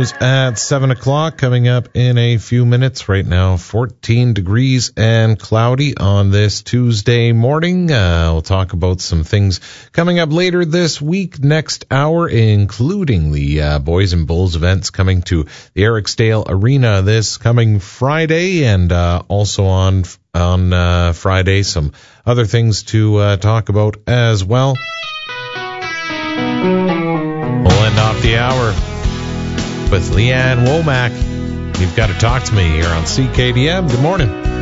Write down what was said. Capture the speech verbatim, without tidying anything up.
news at seven o'clock coming up in a few minutes. Right now, fourteen degrees and cloudy on this Tuesday morning. Uh, we'll talk about some things coming up later this week, next hour, including the uh, Boys and Bulls events coming to the Eriksdale Arena this coming Friday, and uh, also on on uh, Friday, some other things to uh, talk about as well. We'll end off the hour with Leanne Womack. You've got to talk to me here on C K D M. Good morning.